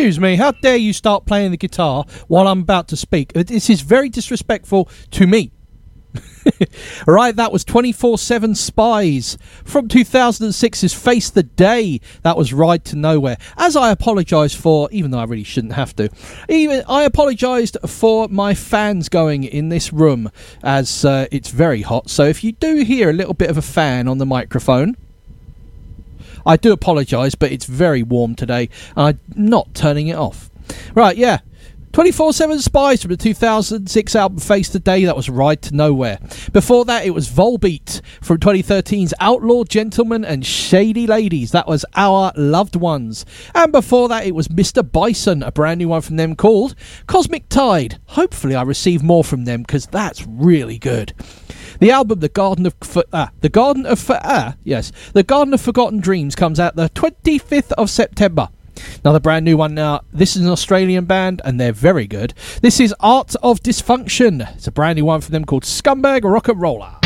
Excuse me, how dare you start playing the guitar while I'm about to speak? This is very disrespectful to me. Right, that was 24/7 Spies from 2006's Face the Day. That was Ride to Nowhere. As I apologise for, even though I really shouldn't have to, I apologised for my fans going in this room, as it's very hot. So if you do hear a little bit of a fan on the microphone, I do apologise, but it's very warm today, and I'm not turning it off. Right, yeah. 24/7 Spies from the 2006 album Face the Day. That was Ride to Nowhere. Before that, it was Volbeat from 2013's Outlaw Gentlemen and Shady Ladies. That was Our Loved Ones. And before that, it was Mr. Bison, a brand new one from them called Cosmic Tide. Hopefully I receive more from them, because that's really good. The album The Garden of Forgotten Dreams comes out the 25th of September. Another brand new one now. This is an Australian band, and they're very good. This is Art of Dysfunction. It's a brand new one from them called Scumbag Rock and Roller.